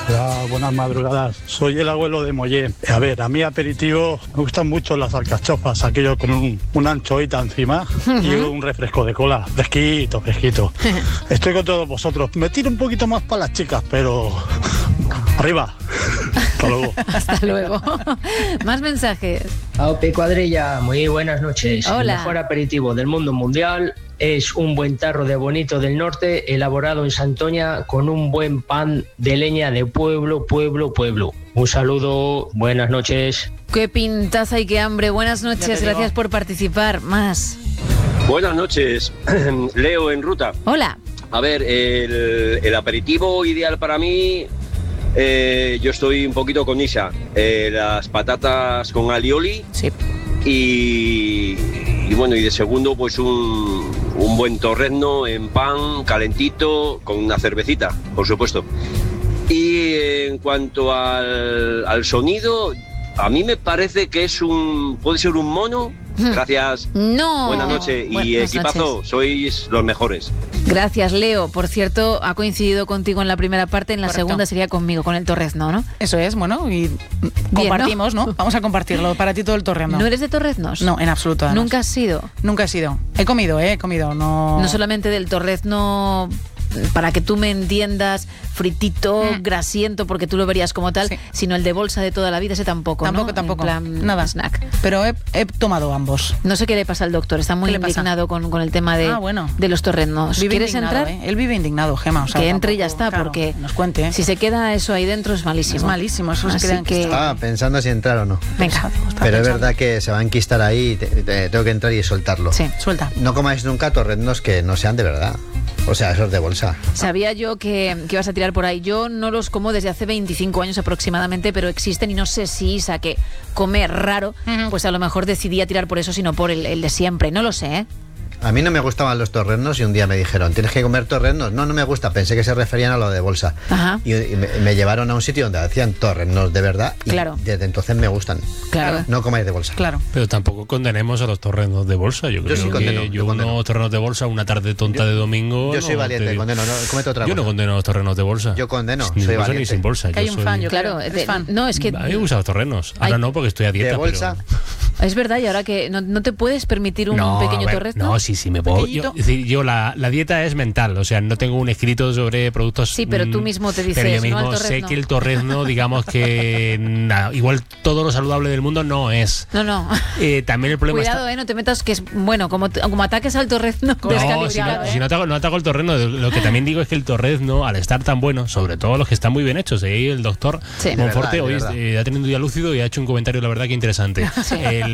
Hola, buenas madrugadas. Soy el abuelo de Mollé. A ver, a mí aperitivo me gustan mucho las alcachofas, aquello con una anchoita encima y un refresco de cola, fresquito. Estoy con todos vosotros. Me tiro un poquito más para las chicas, pero arriba. Hasta luego. Hasta luego. Más mensajes. Aupe cuadrilla, muy buenas noches. Hola. El mejor aperitivo del mundo mundial es un buen tarro de bonito del norte elaborado en Santoña con un buen pan de leña de pueblo. Un saludo, buenas noches. Qué pintaza y qué hambre. Buenas noches, gracias por participar. Más. Buenas noches, Leo en ruta. Hola. A ver, el aperitivo ideal para mí, yo estoy un poquito con Isa. Las patatas con alioli. Sí. Y bueno, y de segundo, pues un buen torrezno en pan, calentito, con una cervecita, por supuesto. Y en cuanto al sonido, a mí me parece que puede ser un mono. Gracias. No. Buenas noches. Y Buenas equipazo, noches. sois los mejores. Gracias, Leo. Por cierto, ha coincidido contigo en la primera parte, en la Correcto. segunda sería conmigo, con el torrezno, ¿no? Eso es, bueno, y compartimos, ¿no? Vamos a compartirlo. Para ti todo el torrezno. ¿No eres de torreznos? No, en absoluto. Además. ¿Nunca has sido? Nunca he sido. He comido, no... No solamente del torrezno, para que tú me entiendas, fritito, grasiento, porque tú lo verías como tal, Sí. sino el de bolsa de toda la vida, ese tampoco, ¿no? Tampoco. En plan, Nada. snack. Pero he tomado ambos. No sé qué le pasa al doctor, está muy ¿Qué le pasa? indignado con el tema de, Bueno. de los torreznos. Vive ¿Quieres indignado, entrar? Él vive indignado, Gema. O sea, Que entre y ya tampoco, está, claro, porque nos cuente. si se queda eso ahí dentro es malísimo. Es malísimo, eso se Así queda en que... Estaba pensando si entrar o no. Venga. Pero es verdad que se va a enquistar ahí y tengo que entrar y soltarlo. Sí. Suelta. No comáis nunca torreznos que no sean de verdad. O sea, esos de bolsa. Sabía yo que ibas a tirar por ahí. Yo no los como desde hace 25 años aproximadamente, pero existen y no sé si Isa, que come raro, pues a lo mejor decidía tirar por eso, sino por el de siempre. No lo sé, ¿eh? A mí no me gustaban los torreznos y un día me dijeron, ¿tienes que comer torreznos? No me gusta, pensé que se referían a lo de bolsa. Ajá. Y me llevaron a un sitio donde hacían torreznos de verdad y Claro. desde entonces me gustan. Claro. No comáis de bolsa. Claro. Pero tampoco condenemos a los torreznos de bolsa. Yo creo sí que condeno, yo condeno. unos torrenos de bolsa, una tarde tonta de domingo... Yo soy valiente, condeno, no cometo otra Yo cosa. no condeno los torrenos de bolsa. Yo condeno, Ni soy bolsa ni valiente. sin bolsa. Que hay un fan, yo Claro, creo. ¿Eres fan? no, es que A mí me gustan los torrenos. Ahora Hay- no, porque estoy a dieta. De bolsa, es verdad, y ahora que no te puedes permitir un pequeño a ver, torrezno. No, sí, me puedo. Pequeñito. Es decir, yo la dieta es mental, o sea, no tengo un escrito sobre productos. Sí, pero tú mismo te dices, Pero yo no al mismo sé torrezno. que el torrezno, digamos que igual todo lo saludable del mundo no es. No. También el problema Cuidado, no te metas, que es bueno, como ataques al torrezno, No, descalibrado, si no ataco el torrezno, lo que también digo es que el torrezno, al estar tan bueno, sobre todo los que están muy bien hechos, el doctor Sí. Monforte De hoy verdad. ha tenido un día lúcido y ha hecho un comentario, la verdad, que interesante. Sí.